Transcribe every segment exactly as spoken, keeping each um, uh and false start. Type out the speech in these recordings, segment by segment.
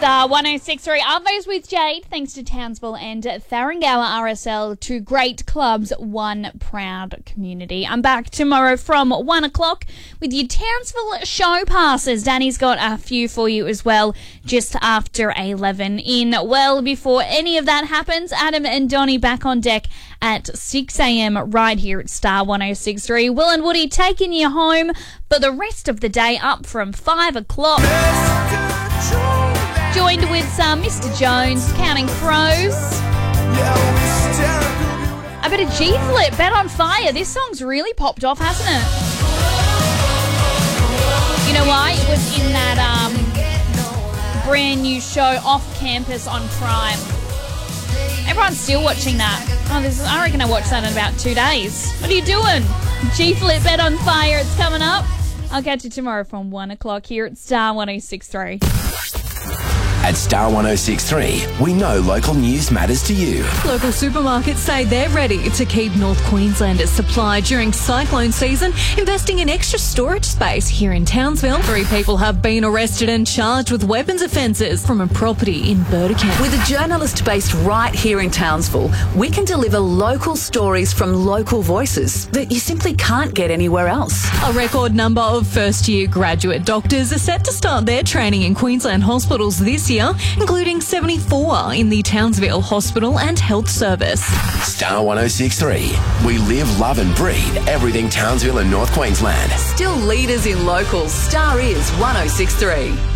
Star one oh six point three, Arvo's with Jade, thanks to Townsville and Tharangower R S L, two great clubs, one proud community. I'm back tomorrow from one o'clock with your Townsville show passes. Danny's got a few for you as well, just after eleven. In well before any of that happens, Adam and Donnie back on deck at six a.m. right here at Star one oh six point three. Will and Woody taking you home, but the rest of the day up from five o'clock. Joined with uh, Mister Jones, Counting Crows. A bit of G-Flip, Bet on Fire. This song's really popped off, hasn't it? You know why? It was in that um, brand new show Off Campus on Prime. Everyone's still watching that. Oh, this is, I reckon I watched that in about two days. What are you doing? G-Flip, Bet on Fire. It's coming up. I'll catch you tomorrow from one o'clock here at Star one oh six point three. At Star one oh six point three, we know local news matters to you. Local supermarkets say they're ready to keep North Queenslanders supplied during cyclone season, investing in extra storage space here in Townsville. Three people have been arrested and charged with weapons offences from a property in Burdekin. With a journalist based right here in Townsville, we can deliver local stories from local voices that you simply can't get anywhere else. A record number of first-year graduate doctors are set to start their training in Queensland hospitals this year, including seventy-four in the Townsville Hospital and Health Service. Star one oh six point three. We live, love and breathe everything Townsville and North Queensland. Still leaders in locals. Star is one oh six point three.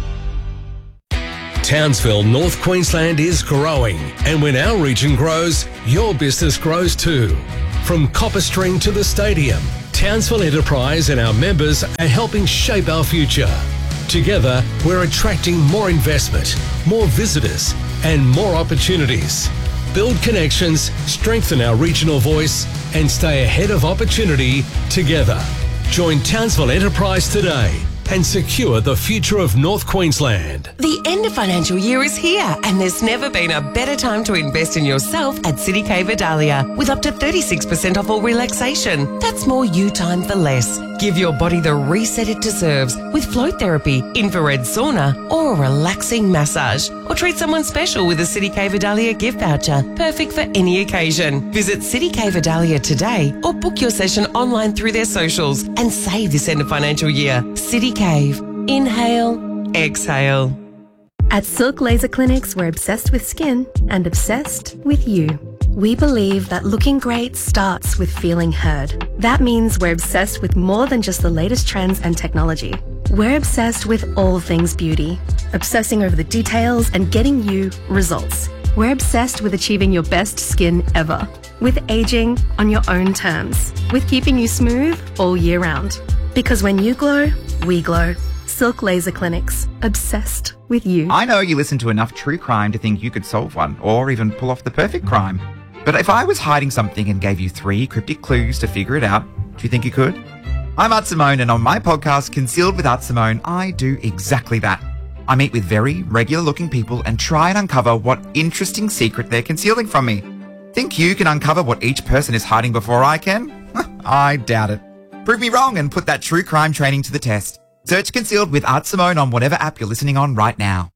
Townsville, North Queensland is growing, and when our region grows, your business grows too. From Copper String to the stadium, Townsville Enterprise and our members are helping shape our future. Together, we're attracting more investment, more visitors, and more opportunities. Build connections, strengthen our regional voice, and stay ahead of opportunity together. Join Townsville Enterprise today and secure the future of North Queensland. The end of financial year is here, and there's never been a better time to invest in yourself at City K Vidalia with up to thirty-six percent off all relaxation. That's more you time for less. Give your body the reset it deserves with float therapy, infrared sauna, or a relaxing massage. Or treat someone special with a City K Vidalia gift voucher, perfect for any occasion. Visit City K Vidalia today or book your session online through their socials and save this end of financial year. City Cave. Inhale, exhale. At Silk Laser Clinics, we're obsessed with skin and obsessed with you. We believe that looking great starts with feeling heard. That means we're obsessed with more than just the latest trends and technology. We're obsessed with all things beauty, obsessing over the details and getting you results. We're obsessed with achieving your best skin ever, with aging on your own terms, with keeping you smooth all year round. Because when you glow, we glow. Silk Laser Clinics, obsessed with you. I know you listen to enough true crime to think you could solve one, or even pull off the perfect crime. But if I was hiding something and gave you three cryptic clues to figure it out, do you think you could? I'm Art Simone, and on my podcast, Concealed with Art Simone, I do exactly that. I meet with very regular-looking people and try and uncover what interesting secret they're concealing from me. Think you can uncover what each person is hiding before I can? I doubt it. Prove me wrong and put that true crime training to the test. Search Concealed with Art Simone on whatever app you're listening on right now.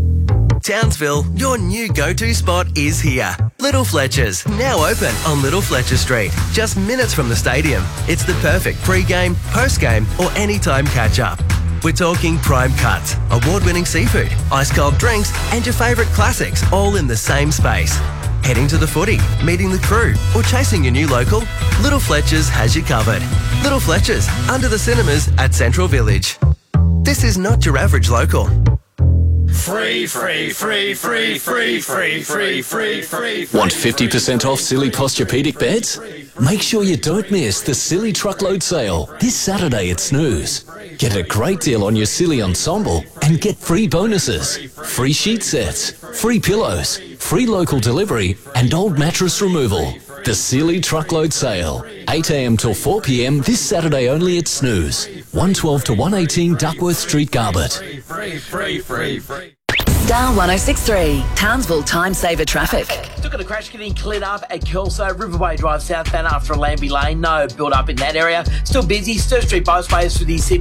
Townsville, your new go-to spot is here. Little Fletcher's, now open on Little Fletcher Street, just minutes from the stadium. It's the perfect pre-game, post-game or anytime catch-up. We're talking prime cuts, award-winning seafood, ice-cold drinks and your favourite classics all in the same space. Heading to the footy, meeting the crew or chasing your new local? Little Fletcher's has you covered. Little Fletcher's, under the cinemas at Central Village. This is not your average local. Free, free, free, free, free, free, free, free, free. Want fifty percent off Silly Posturepedic beds? Make sure you don't miss the Silly Truckload Sale this Saturday at Snooze. Get a great deal on your Silly Ensemble and get free bonuses, free sheet sets, free pillows, free local delivery and old mattress removal. The Silly Truckload Sale, eight a m till four p m this Saturday only at Snooze, one twelve to one eighteen Duckworth Street, Garbett. Free, free, free, free. Star one oh six point three, Townsville Time Saver Traffic. Still got a crash getting cleared up at Kelso, Riverway Drive southbound after a Lambie Lane. No build up in that area. Still busy. Sturt Street both ways through the city.